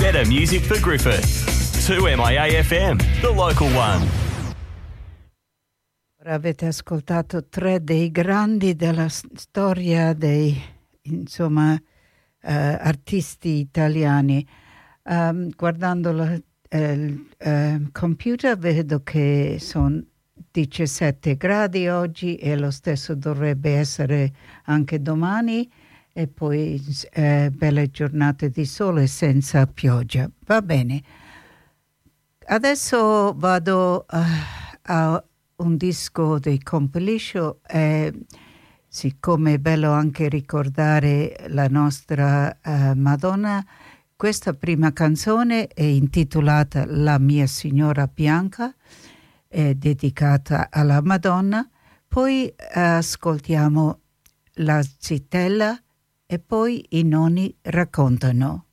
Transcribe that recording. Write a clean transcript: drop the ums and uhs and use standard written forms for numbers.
Better music for Griffith. 2MIA FM, the local one. Ora avete ascoltato tre dei grandi della storia dei, artisti italiani. Guardando il computer vedo che sono 17 gradi oggi e lo stesso dovrebbe essere anche domani, e poi belle giornate di sole senza pioggia. Va bene. Adesso vado a un disco di compilation, siccome è bello anche ricordare la nostra Madonna. Questa prima canzone è intitolata La mia signora bianca, è dedicata alla Madonna. Poi ascoltiamo La zitella e poi I nonni raccontano.